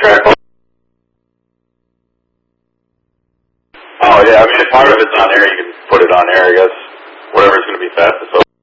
track? Oh yeah, I mean if part of it's on there, you can put it on there, I guess. Whatever's going to be fastest.